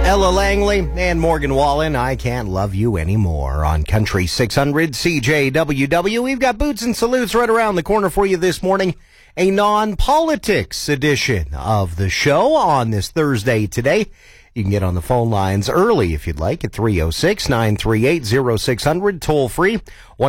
Ella Langley and Morgan Wallen, I Can't Love You Anymore on Country 600 CJWW. We've got Boots and Salutes right around the corner for you this morning. A non-politics edition of the show on this Thursday today. You can get on the phone lines early if you'd like at 306-938-0600, toll free,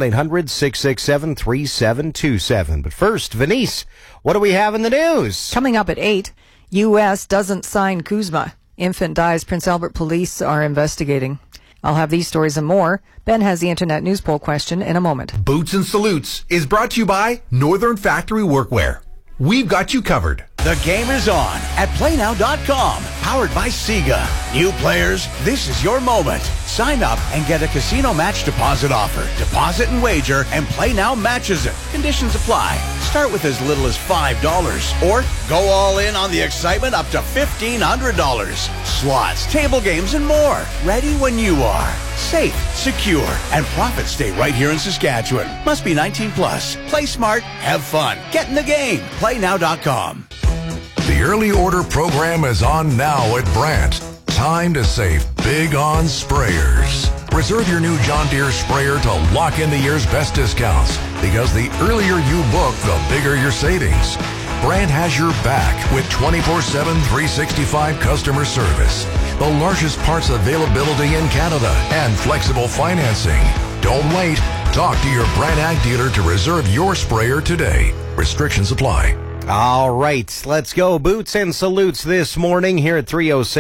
1-800-667-3727. But first, Venice, what do we have in the news? Coming up at 8, U.S. doesn't sign Kuzma. Infant dies. Prince Albert police are investigating. I'll have these stories and more. Ben has the Internet News Poll question in a moment. Boots and Salutes is brought to you by Northern Factory Workwear. We've got you covered. The game is on at PlayNow.com, powered by Sega. New players, this is your moment. Sign up and get a casino match deposit offer. Deposit and wager, and PlayNow matches it. Conditions apply. Start with as little as $5, or go all in on the excitement up to $1,500. Slots, table games, and more. Ready when you are. Safe, secure, and profits stay right here in Saskatchewan. Must be 18 plus. Play smart, have fun. Get in the game. PlayNow.com. The early order program is on now at Brandt. Time to save big on sprayers. Reserve your new John Deere sprayer to lock in the year's best discounts, because the earlier you book, the bigger your savings. Brandt has your back with 24/7, 365 customer service, the largest parts availability in Canada, and flexible financing. Don't wait. Talk to your Brandt Ag dealer to reserve your sprayer today. Restrictions apply. All right, let's go. Boots and Salutes this morning here at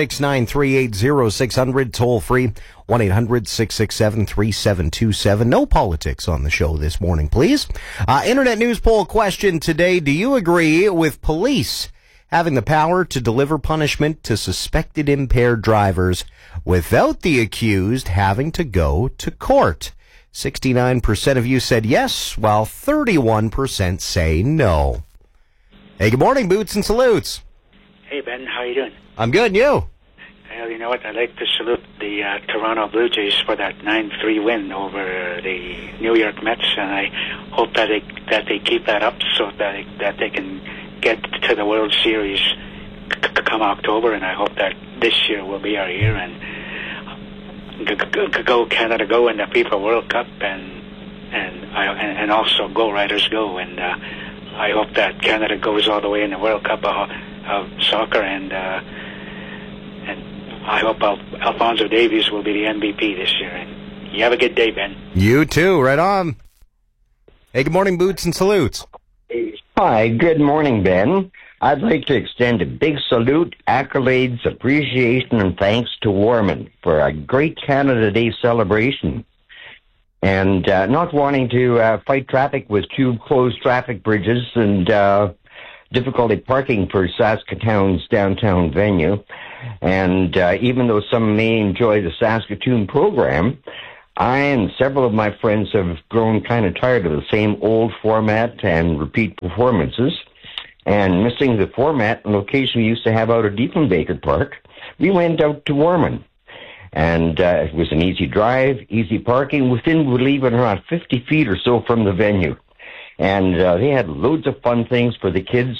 306-938-0600, toll free, 1-800-667-3727. No politics on the show this morning, please. Internet News Poll question today. Do you agree with police having the power to deliver punishment to suspected impaired drivers without the accused having to go to court? 69% of you said yes, while 31% say no. Hey, good morning, Boots and Salutes. Hey, Ben, how you doing? I'm good, and you? Well, you know what? I'd like to salute the Toronto Blue Jays for that 9-3 win over the New York Mets, and I hope that they keep that up so that they can get to the World Series come October, and I hope that this year will be our year, and go Canada, go in the FIFA World Cup, and also go Riders, go, and I hope that Canada goes all the way in the World Cup of soccer, and I hope Alphonso Davies will be the MVP this year. And you have a good day, Ben. You too, right on. Hey, good morning, Boots and Salutes. Hi, good morning, Ben. I'd like to extend a big salute, accolades, appreciation, and thanks to Warman for a great Canada Day celebration. And not wanting to fight traffic with two closed traffic bridges and difficulty parking for Saskatoon's downtown venue. And even though some may enjoy the Saskatoon program, I and several of my friends have grown kind of tired of the same old format and repeat performances. And missing the format and location we used to have out at Diefenbaker Park, we went out to Warman. And it was an easy drive, easy parking, within, believe it or not, 50 feet or so from the venue. And they had loads of fun things for the kids,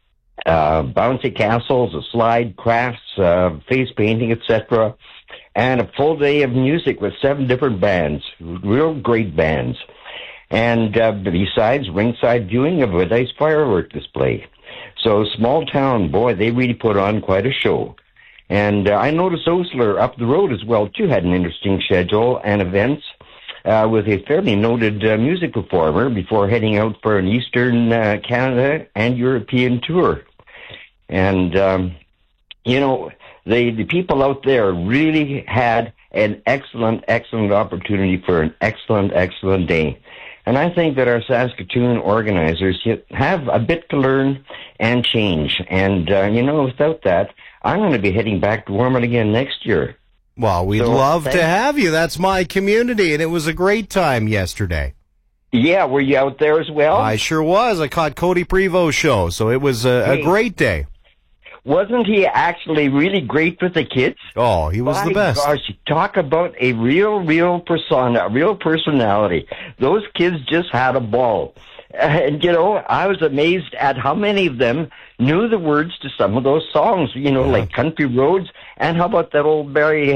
bouncy castles, a slide, crafts, face painting, etc. And a full day of music with 7 different bands, real great bands. And besides, ringside viewing of a nice firework display. So small town, boy, they really put on quite a show. And I noticed Osler up the road as well, too, had an interesting schedule and events with a fairly noted music performer before heading out for an Eastern Canada and European tour. And, you know, the people out there really had an excellent, excellent opportunity for an excellent, excellent day. And I think that our Saskatoon organizers have a bit to learn and change. And, you know, without that, I'm going to be heading back to Warman again next year. Well, we'd love to have you. That's my community, and it was a great time yesterday. Yeah, were you out there as well? I sure was. I caught Cody Prevost show, so it was a great day. Wasn't he actually really great with the kids? Oh, he was the best. Gosh, talk about a real persona, a real personality. Those kids just had a ball. And, you know, I was amazed at how many of them knew the words to some of those songs, you know, like Country Roads And how about that old Harry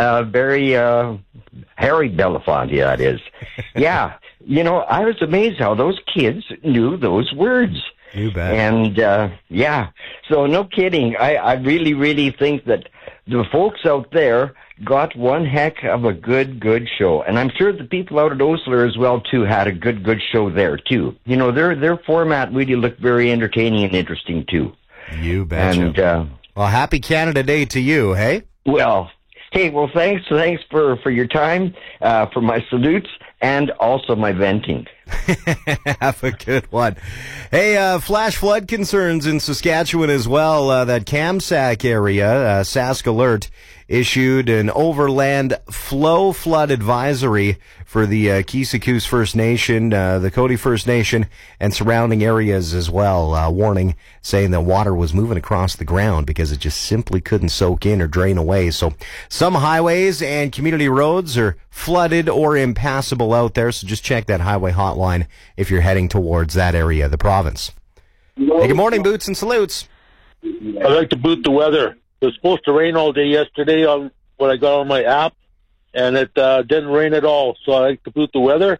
Belafonte, that is. Yeah, you know, I was amazed how those kids knew those words. You bet. And, yeah, so no kidding. I really, really think that the folks out there got one heck of a good show. And I'm sure the people out at Osler as well, too, had a good show there, too. You know, their format really looked very entertaining and interesting, too. You betcha. And, well, happy Canada Day to you, hey? Well, hey, well, thanks for your time, for my salutes, and also my venting. Have a good one. Hey, flash flood concerns in Saskatchewan as well. That Kamsack area, Sask Alert, issued an overland flow flood advisory for the Kisikous First Nation, the Cody First Nation, and surrounding areas as well. Warning saying that water was moving across the ground because it just simply couldn't soak in or drain away. So some highways and community roads are flooded or impassable out there. So just check that highway hotline if you're heading towards that area of the province. Hey, good morning, Boots and Salutes. I like to boot the weather. It was supposed to rain all day yesterday on when I got on my app, and it didn't rain at all. So I like to boot the weather.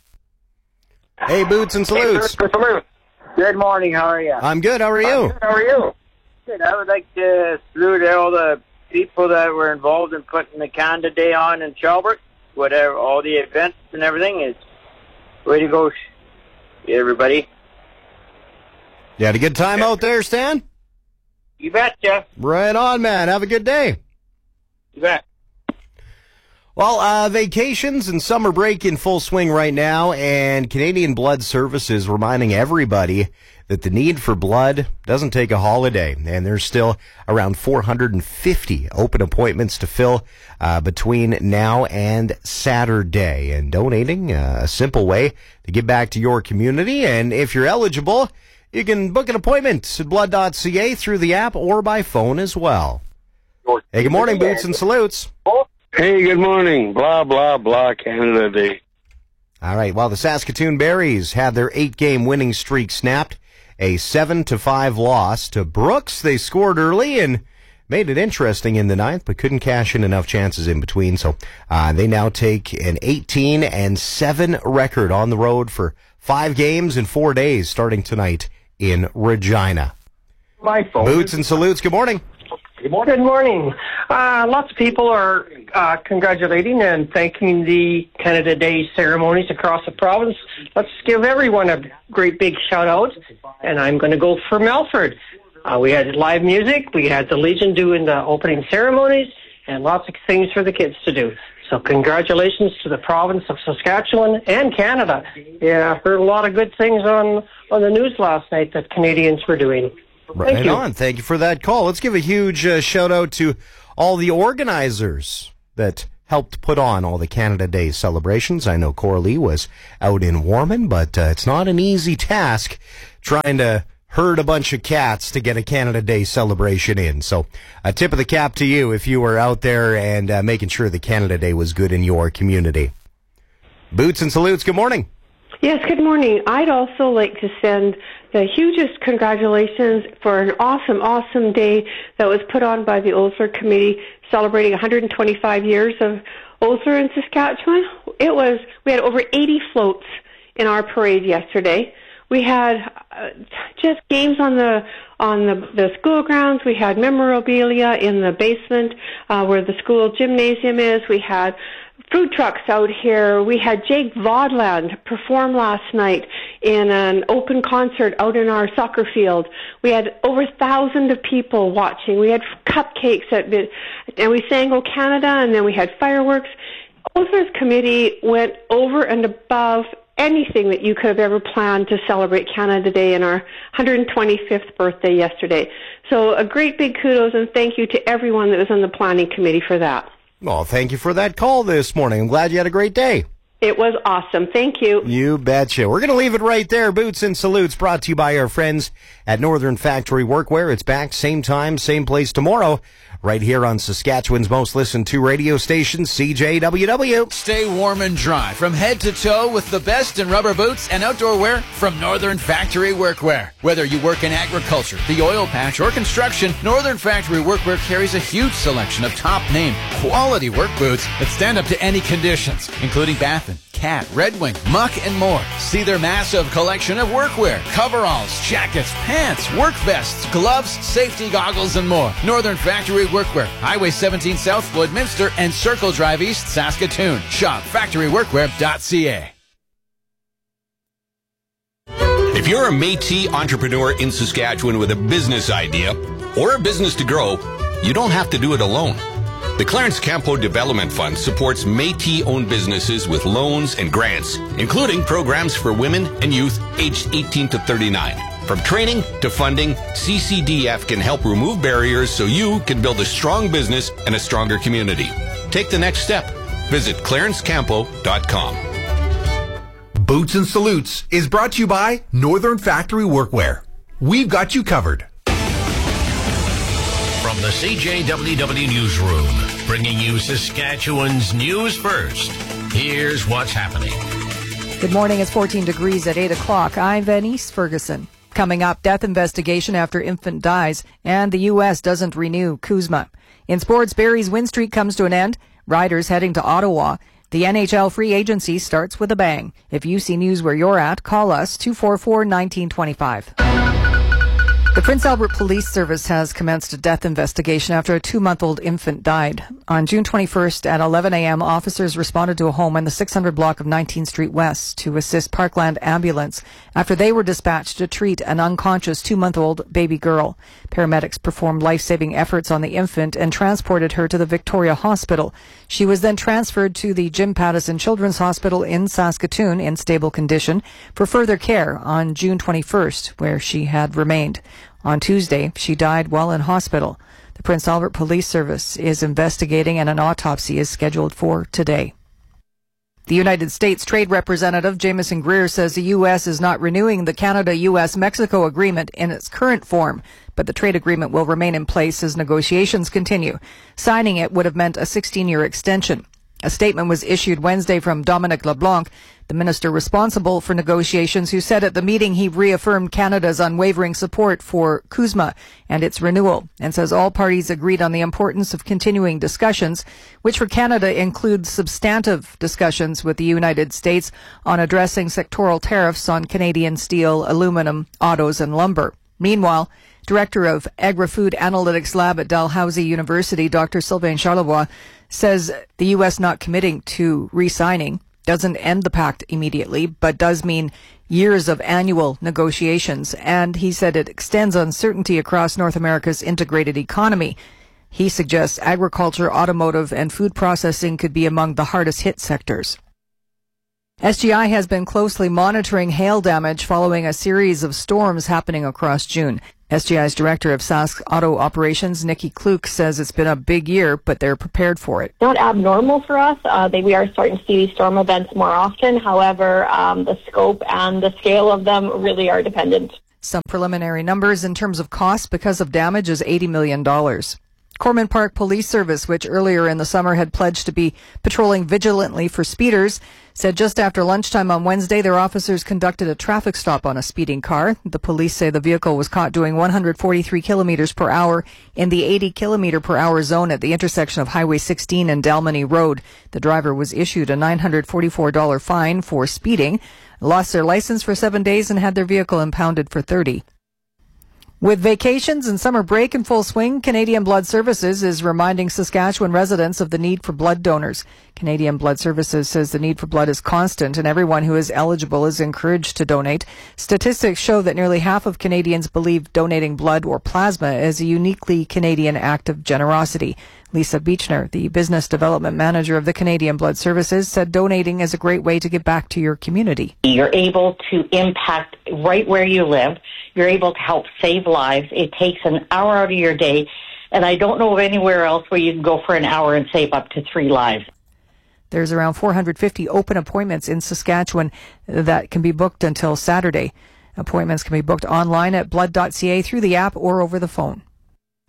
Hey, Boots and Salutes. Good morning. How are you? I'm good. How are you? How are you? Good. I would like to salute all the people that were involved in putting the Canada Day on in Shelburne. Whatever, all the events and everything is way to go, everybody. You had a good time out there, Stan? You betcha. Right on, man. Have a good day. You bet. Well, vacations and summer break in full swing right now, and Canadian Blood Services reminding everybody that the need for blood doesn't take a holiday, and there's still around 450 open appointments to fill between now and Saturday. And donating, a simple way to give back to your community, and if you're eligible, you can book an appointment at blood.ca through the app or by phone as well. Hey, good morning, Boots and Salutes. Hey, good morning. Blah, blah, blah, Canada Day. All right, well, the Saskatoon Berries had their 8-game winning streak snapped. A 7-5 loss to Brooks. They scored early and made it interesting in the ninth, but couldn't cash in enough chances in between. So they now take an 18-7 record on the road for 5 games in 4 days starting tonight in Regina. My phone. Boots and Salutes, good morning. Good morning. Lots of people are congratulating and thanking the Canada Day ceremonies across the province. Let's give everyone a great big shout out, and I'm going to go for Melford. We had live music, we had the Legion doing the opening ceremonies, and lots of things for the kids to do. So congratulations to the province of Saskatchewan and Canada. Yeah, heard a lot of good things on the news last night that Canadians were doing. Right on. Thank you for that call. Let's give a huge shout out to all the organizers that helped put on all the Canada Day celebrations. I know Coralie was out in Warman, but it's not an easy task trying to herd a bunch of cats to get a Canada Day celebration in. So a tip of the cap to you if you were out there and making sure the Canada Day was good in your community. Boots and Salutes, good morning. Yes, good morning. I'd also like to send the hugest congratulations for an awesome day that was put on by the Osler Committee celebrating 125 years of Osler in Saskatchewan. We had over 80 floats in our parade yesterday. We had just games on the school grounds. We had memorabilia in the basement where the school gymnasium is. We had food trucks out here. We had Jake Vodland perform last night in an open concert out in our soccer field. We had over 1,000 of people watching. We had cupcakes and we sang "O Canada," and then we had fireworks. Osler's committee went over and above anything that you could have ever planned to celebrate Canada Day and our 125th birthday yesterday. So a great big kudos and thank you to everyone that was on the planning committee for that. Well, thank you for that call this morning. I'm glad you had a great day. It was awesome. Thank you. You betcha. We're going to leave it right there. Boots and Salutes brought to you by our friends at Northern Factory Workwear. It's back same time, same place tomorrow. right here on Saskatchewan's most listened to radio station, CJWW. Stay warm and dry from head to toe with the best in rubber boots and outdoor wear from Northern Factory Workwear. Whether you work in agriculture, the oil patch, or construction, Northern Factory Workwear carries a huge selection of top-name, quality work boots that stand up to any conditions, including Baffin, Cat, Red Wing, Muck, and more. See their massive collection of workwear, coveralls, jackets, pants, work vests, gloves, safety goggles, and more. Northern Factory Workwear, Highway 17 South, Floydminster, and Circle Drive East, Saskatoon. Shop factoryworkwear.ca. If you're a Métis entrepreneur in Saskatchewan with a business idea or a business to grow, you don't have to do it alone. The Clarence Campo Development Fund supports Métis-owned businesses with loans and grants, including programs for women and youth aged 18 to 39. From training to funding, CCDF can help remove barriers so you can build a strong business and a stronger community. Take the next step. Visit clarencecampo.com. Boots and Salutes is brought to you by Northern Factory Workwear. We've got you covered. From the CJWW Newsroom, bringing you Saskatchewan's news first. Here's what's happening. Good morning. It's 14 degrees at 8 o'clock. I'm Venice Ferguson. Coming up, death investigation after infant dies, and the U.S. doesn't renew CUSMA. In sports, Barrie's win streak comes to an end. Riders heading to Ottawa. The NHL free agency starts with a bang. If you see news where you're at, call us 244-1925. The Prince Albert Police Service has commenced a death investigation after a 2-month-old infant died. On June 21st at 11 a.m., officers responded to a home in the 600 block of 19th Street West to assist Parkland Ambulance after they were dispatched to treat an unconscious 2-month-old baby girl. Paramedics performed life-saving efforts on the infant and transported her to the Victoria Hospital. She was then transferred to the Jim Pattison Children's Hospital in Saskatoon in stable condition for further care on June 21st, where she had remained. On Tuesday, she died while in hospital. The Prince Albert Police Service is investigating and an autopsy is scheduled for today. The United States Trade Representative Jameson Greer says the U.S. is not renewing the Canada-U.S.-Mexico agreement in its current form, but the trade agreement will remain in place as negotiations continue. Signing it would have meant a 16-year extension. A statement was issued Wednesday from Dominic LeBlanc, the minister responsible for negotiations, who said at the meeting he reaffirmed Canada's unwavering support for CUSMA and its renewal, and says all parties agreed on the importance of continuing discussions, which for Canada include substantive discussions with the United States on addressing sectoral tariffs on Canadian steel, aluminum, autos, and lumber. Meanwhile, Director of Agri-Food Analytics Lab at Dalhousie University, Dr. Sylvain Charlevoix, says the U.S. not committing to re-signing doesn't end the pact immediately, but does mean years of annual negotiations. And he said it extends uncertainty across North America's integrated economy. He suggests agriculture, automotive, and food processing could be among the hardest hit sectors. SGI has been closely monitoring hail damage following a series of storms happening across June. SGI's Director of Sask Auto Operations, Nikki Kluk, says it's been a big year, but they're prepared for it. Not abnormal for us. We are starting to see these storm events more often. However, the scope and the scale of them really are dependent. Some preliminary numbers in terms of cost because of damage is $80 million. Corman Park Police Service, which earlier in the summer had pledged to be patrolling vigilantly for speeders, said just after lunchtime on Wednesday their officers conducted a traffic stop on a speeding car. The police say the vehicle was caught doing 143 kilometers per hour in the 80 kilometer per hour zone at the intersection of Highway 16 and Dalmany Road. The driver was issued a $944 fine for speeding, lost their license for 7 days, and had their vehicle impounded for $30. With vacations and summer break in full swing, Canadian Blood Services is reminding Saskatchewan residents of the need for blood donors. Canadian Blood Services says the need for blood is constant and everyone who is eligible is encouraged to donate. Statistics show that nearly half of Canadians believe donating blood or plasma is a uniquely Canadian act of generosity. Lisa Beechner, the Business Development Manager of the Canadian Blood Services, said donating is a great way to give back to your community. You're able to impact right where you live. You're able to help save lives. It takes an hour out of your day, and I don't know of anywhere else where you can go for an hour and save up to 3 lives. There's around 450 open appointments in Saskatchewan that can be booked until Saturday. Appointments can be booked online at blood.ca, through the app, or over the phone.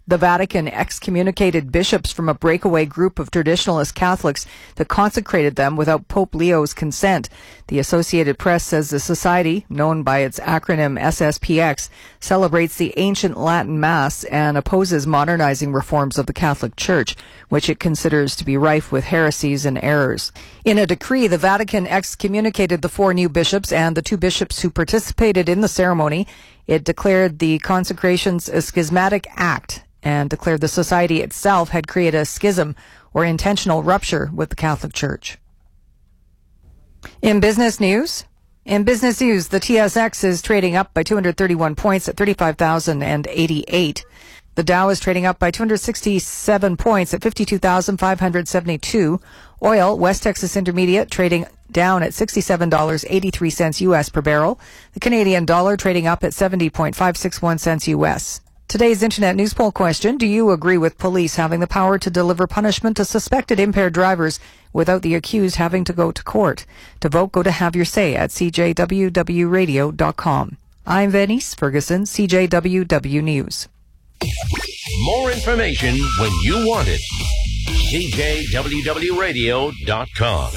The Vatican excommunicated bishops from a breakaway group of traditionalist Catholics that consecrated them without Pope Leo's consent. The Associated Press says the society, known by its acronym SSPX, celebrates the ancient Latin Mass and opposes modernizing reforms of the Catholic Church, which it considers to be rife with heresies and errors. In a decree, the Vatican excommunicated the 4 new bishops and the 2 bishops who participated in the ceremony. It declared the consecrations a schismatic act and declared the society itself had created a schism or intentional rupture with the Catholic Church. In business news, the TSX is trading up by 231 points at 35,088. The Dow is trading up by 267 points at 52,572. Oil, West Texas Intermediate, trading down at $67.83 U.S. per barrel. The Canadian dollar trading up at 70.561 cents U.S. Today's Internet News Poll question, do you agree with police having the power to deliver punishment to suspected impaired drivers without the accused having to go to court? To vote, go to Have Your Say at cjwwradio.com. I'm Venice Ferguson, CJWW News. More information when you want it. cjwwradio.com.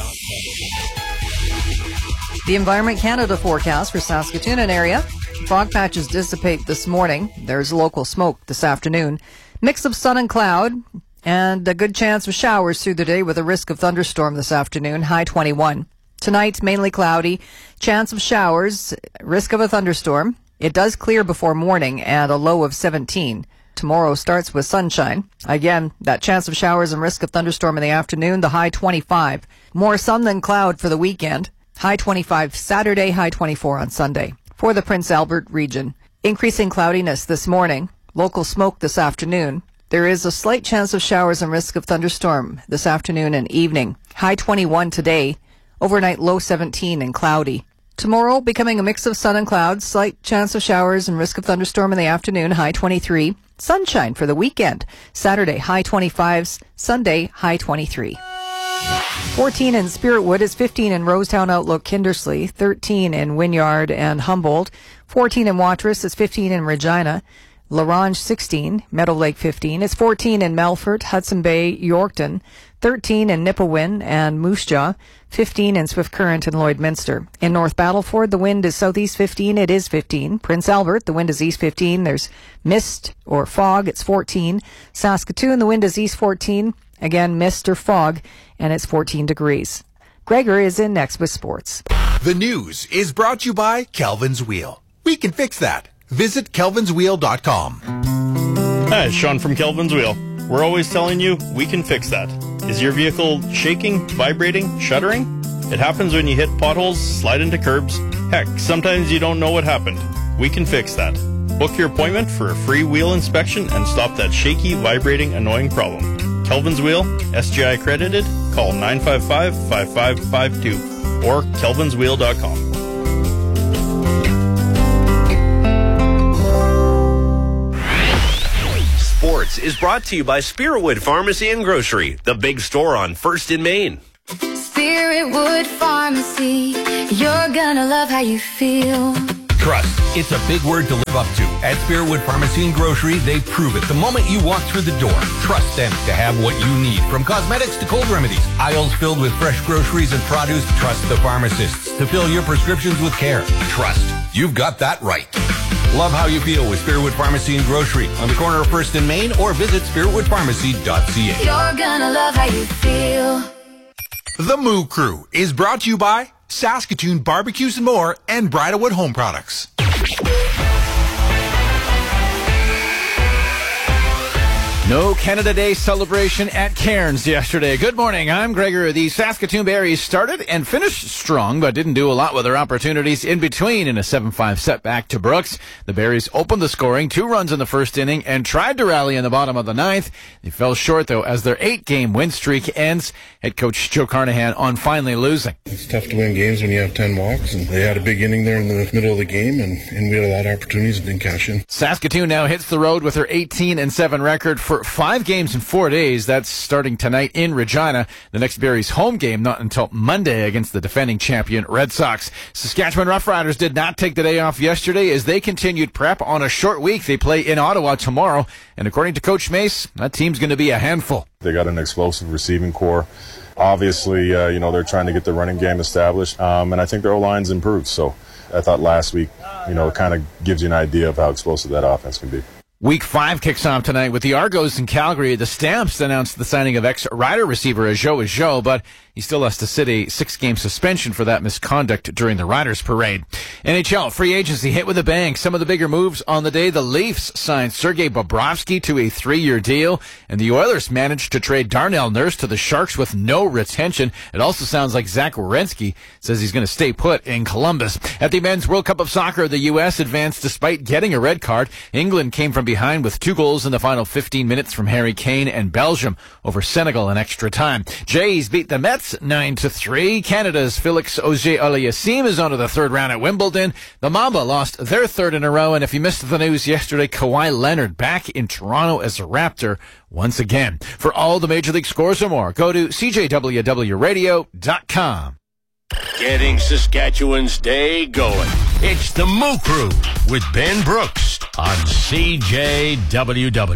The Environment Canada forecast for Saskatoon and area. Fog patches dissipate this morning. There's local smoke this afternoon. Mix of sun and cloud, and a good chance of showers through the day with a risk of thunderstorm this afternoon, high 21. Tonight, mainly cloudy, chance of showers, risk of a thunderstorm. It does clear before morning and a low of 17. Tomorrow starts with sunshine. Again, that chance of showers and risk of thunderstorm in the afternoon, the high 25. More sun than cloud for the weekend. High 25 Saturday, high 24 on Sunday. For the Prince Albert region, increasing cloudiness this morning, local smoke this afternoon. There is a slight chance of showers and risk of thunderstorm this afternoon and evening. High 21 today, overnight low 17 and cloudy. Tomorrow, becoming a mix of sun and clouds, slight chance of showers and risk of thunderstorm in the afternoon, high 23. Sunshine for the weekend. Saturday, high 25s. Sunday, high 23. 14 in Spiritwood is 15 in Rosetown Outlook, Kindersley, 13 in Wynyard and Humboldt, 14 in Watrous is 15 in Regina, LaRange 16, Meadow Lake 15, it's 14 in Melfort, Hudson Bay, Yorkton, 13 in Nipawin and Moose Jaw, 15 in Swift Current and Lloydminster. In North Battleford, the wind is southeast 15, it is 15. Prince Albert, the wind is east 15, there's mist or fog, it's 14. Saskatoon, the wind is east 14, again mist or fog, and it's 14 degrees. Gregor is in next with sports. The news is brought to you by Kelvin's Wheel. We can fix that. Visit kelvinswheel.com. Hi, it's Sean from Kelvin's Wheel. We're always telling you we can fix that. Is your vehicle shaking, vibrating, shuddering? It happens when you hit potholes, slide into curbs. Heck, sometimes you don't know what happened. We can fix that. Book your appointment for a free wheel inspection and stop that shaky, vibrating, annoying problem. Kelvin's Wheel, SGI accredited. Call 955-5552 or kelvinswheel.com. Sports is brought to you by Spiritwood Pharmacy and Grocery, the big store on 1st in Main. Spiritwood Pharmacy, you're gonna love how you feel. Trust. It's a big word to live up to. At Spiritwood Pharmacy and Grocery, they prove it the moment you walk through the door. Trust them to have what you need, from cosmetics to cold remedies. Aisles filled with fresh groceries and produce. Trust the pharmacists to fill your prescriptions with care. Trust. You've got that right. Love how you feel with Spiritwood Pharmacy and Grocery on the corner of 1st and Main, or visit spiritwoodpharmacy.ca. You're gonna love how you feel. The Moo Crew is brought to you by Saskatoon Barbecues and More and Bridalwood Home Products. No Canada Day celebration at Cairns yesterday. Good morning, I'm Gregor. The Saskatoon Berries started and finished strong, but didn't do a lot with their opportunities in between in a 7-5 setback to Brooks. The Berries opened the scoring, 2 runs in the first inning, and tried to rally in the bottom of the 9th. They fell short, though, as their 8-game win streak ends. Head coach Joe Carnahan on finally losing. It's tough to win games when you have 10 walks, and they had a big inning there in the middle of the game, and we had a lot of opportunities and didn't cash in. Saskatoon now hits the road with their 18-7 record for for 5 games in 4 days. That's starting tonight in Regina. The next Barrie's home game not until Monday against the defending champion Red Sox. Saskatchewan Roughriders did not take the day off yesterday as they continued prep on a short week. They play in Ottawa tomorrow, and according to Coach Mace, that team's going to be a handful. They got an explosive receiving core. Obviously, they're trying to get the running game established, and I think their O-line's improved. So I thought last week, it kind of gives you an idea of how explosive that offense can be. Week 5 kicks off tonight with the Argos in Calgary. The Stamps announced the signing of ex-Rider receiver Ajo, but he still has to sit a 6-game suspension for that misconduct during the Riders parade. NHL free agency hit with a bang. Some of the bigger moves on the day. The Leafs signed Sergei Bobrovsky to a 3-year deal, and the Oilers managed to trade Darnell Nurse to the Sharks with no retention. It also sounds like Zach Werenski says he's going to stay put in Columbus. At the Men's World Cup of Soccer, the U.S. advanced despite getting a red card. England came from behind with 2 goals in the final 15 minutes from Harry Kane, and Belgium over Senegal in extra time. Jays beat the Mets 9-3. Canada's Felix Auger-Aliassime is on to the 3rd round at Wimbledon. The Mamba lost their 3rd in a row, and if you missed the news yesterday, Kawhi Leonard back in Toronto as a Raptor once again. For all the Major League scores or more, go to CJWWRadio.com. Getting Saskatchewan's day going. It's the Moo Crew with Ben Brooks on CJWW.